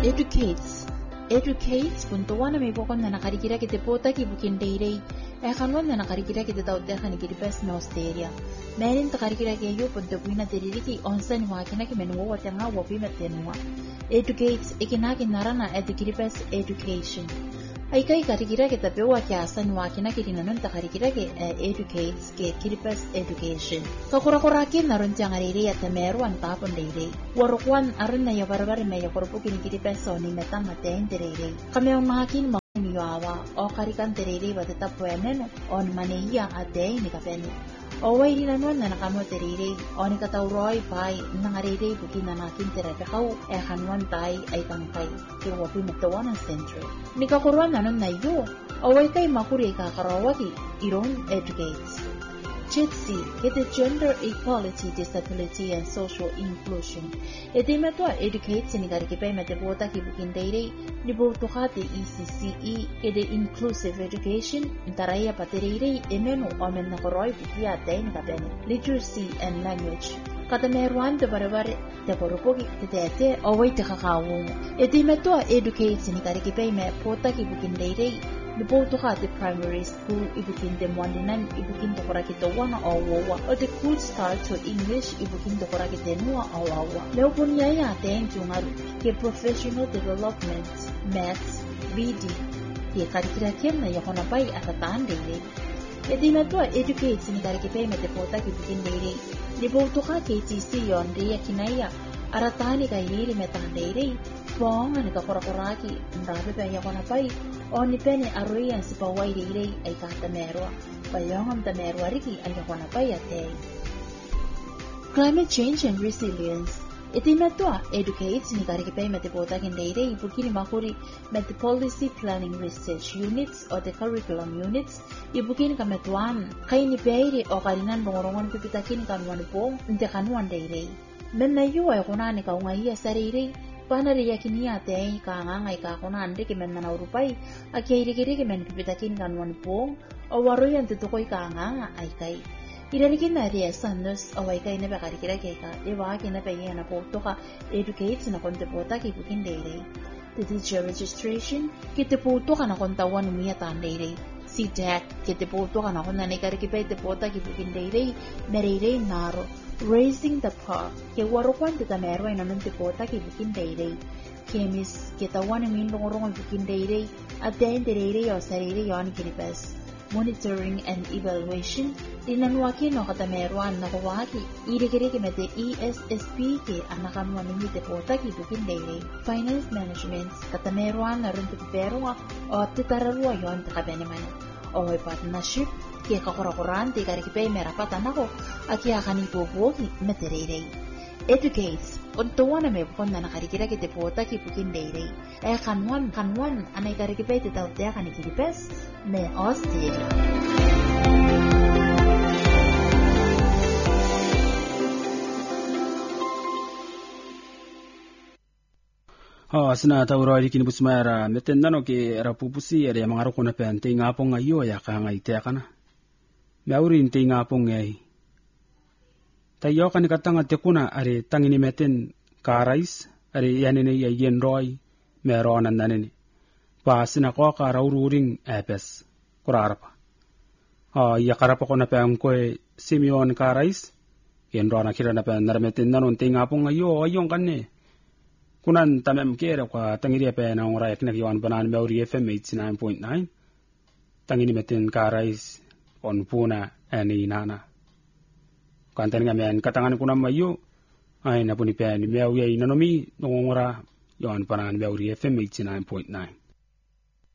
educates puntuana may bukon na nakarikira kiti pota ki bukin dayrey kanwan na nakarikira kiti tawda kan kiti best na Australia merin takarikira kayo punto buina tiririki onsan wakina ki menwo watanga wapi matenwa educates ikinakin narana at the best education ay kay karikira kita pewa kiasan wakina kirinanon takarikira ke educates ke kiribas education kakura-kurakin naron tiyang ariri at meruan tapon dayre warukwan aron na yabarbar may yakorpukin kiribas o ni metang aten direre kami ang makin miyawa o karikan direre batatapuenen on maniya aten ni kapeni Oway dinanon na nakamo terire o ni katawroy pay nangarire bukin na nakin terapekaw kanwan tay ay kangkay kiwapi matawan ang centro. Ni kakuruan nanon na iyo oway kay makuri kakarawaki iron educates. Jitsi kete gender equality, disability and social inclusion. Iti matwa educates ni karikipay matibota kibukin dayre ni boto kate ECCE kede inclusive education taraya patirire emeno omen na koroy bukia day ni kapene literacy and language. Katameruan te barabare te poropogi te away te kakawong. Iti matwa educates ni karikipay matibota kibukin dayre Liboto ka the primary school ibukin de mwandinan ibukin to korakito wana awawa o the cool start to English ibukin to korakite nuwa awawa. Leopon yaya aten jungaru ke professional development maths BD ke karikira kem na yakona pai atatan dele. Edi na to educate ni karikipay matepota ibukin dele. Liboto ka KTC yon de yakinaya aratani ka yiri metan dele. Bong ani ka korakoraki ndabe pa yakona pai Oni pene aruyan si pawai rirei ay katamerwa. Payongam tamerwa riki ay yakona payate. Climate change and resilience. Iti matwa educates ni karikipay matipota kindairei ibukini makuri met policy planning research units o the curriculum units ibukini kametuan kay ni peire o karinan bongorongon pipitakin kanwan pong inte kanwan dairei. Men na yu ay kunani kaungaya sarirei Panari yakini ate kaangay kakunan riki men manawrupay aki riki men pipitakin kanwan pong o waruyan tutukoy kaanga ay kay irarikin na riya sanus o ay kay nabakarikira kay ka diba kinapay na po to ka educates na kontepota kipukin dayre the teacher registration kitiputo ka na kontawan umiyatan dayre si Jack kitiputo ka na kung nanikarikipay tepota kipukin dayre merire naro Raising the Park, ke warukan kita meron na nung tipota kibukin dayre. Kemis, kita wan min lungurong kibukin dayre, at den dayre o sarili yon kinipes. Monitoring and Evaluation, dinanwaki no katameruan na kawaki, irikiri kimete ESSP ke anakan wanimi tipota kibukin dayre. Finance Management, katameruan na rin tipipero o titararwa yon takabeniman. O partnership, Kaya kakura-kuran, di karikipay merapatan ako, at kaya kanipubuhi materere. Educates, untuwa na may bukon na nakarikira kitipota kipukin dayre. Kanwan, anay karikipay titawtaya kanikiripes, may Australia. Sina tawrari kini busmara meten nano ke rapupusi ada yang mengaruh kuna pente ngapong ayo ya ka ngai te kana mauri inte ngapong ngai tayo kan katanga te kuna are tangini meten karais are yanene ya yenroi merona nanene pa sina ko ka raururing apes kurarapa ya karapa kuna pem ko Simeon karais yenrona kirana pen narmeten nano te ngapong ayo kanne Kunan tamem kera kwa tangiri pe na ora yakna kiwan banan Maori FM 89.9 tangini metin karais on puna ani nana kantan ngamen katangan kunam mayu ai na puni pe ni Maori inanomi ngora yawan banan Maori FM 89.9